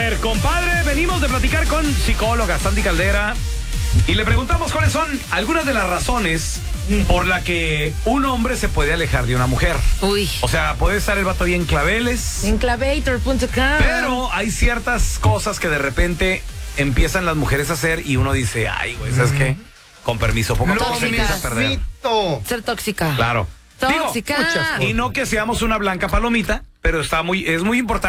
ver, compadre, venimos de platicar con psicóloga Sandy Caldera y le preguntamos cuáles son algunas de las razones por la que un hombre se puede alejar de una mujer. Uy. O sea, puede estar el vato ahí en claveles, Enclavator.com. pero hay ciertas cosas que de repente empiezan las mujeres a hacer y uno dice, ay, güey, ¿sabes qué? Con permiso, poco a poco se empieza a perder. Ser tóxica. Claro. Tóxica. Digo, y no que seamos una blanca palomita, pero es muy importante.